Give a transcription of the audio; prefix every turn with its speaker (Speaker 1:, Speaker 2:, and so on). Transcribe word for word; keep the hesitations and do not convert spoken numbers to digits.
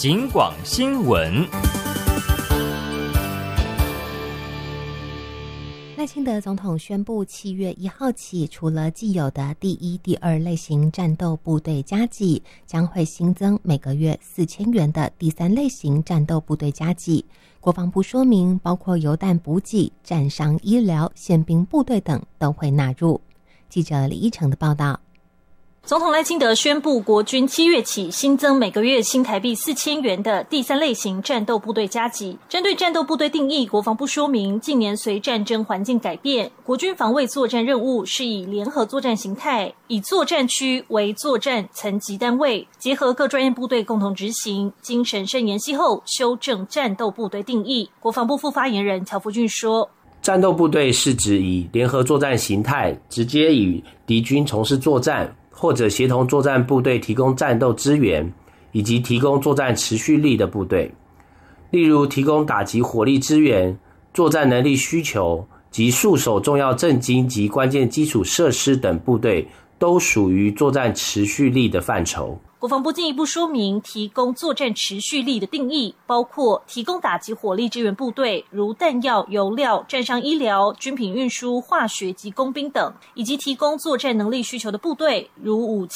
Speaker 1: 警广新闻。
Speaker 2: 赖清德总统宣布，七月一号起，除了既有的第一、第二类型战斗部队加给，将会新增每个月四千元的第三类型战斗部队加给。国防部说明，包括油弹补给、战伤医疗、宪兵部队等都会纳入。记者李依成的报道。
Speaker 3: 总统赖清德宣布，国军七月起新增每个月新台币四千元的第三类型战斗部队加给。针对战斗部队定义，国防部说明，近年随战争环境改变，国军防卫作战任务是以联合作战形态，以作战区为作战层级单位，结合各专业部队共同执行。经审慎研析后，修正战斗部队定义。国防部副发言人乔福俊说，
Speaker 4: 战斗部队是指以联合作战形态，直接与敌军从事作战，或者协同作战部队提供战斗支援，以及提供作战持续力的部队。例如提供打击火力支援、作战能力需求及戍守重要政经及关键基础设施等部队，都属于作战持续力的范畴。
Speaker 3: 国防部进一步说明，提供作战持续力的定义包括提供打击火力支援部队，如弹药、油料、战伤医疗、军品运输、化学及工兵等，以及提供作战能力需求的部队，如武器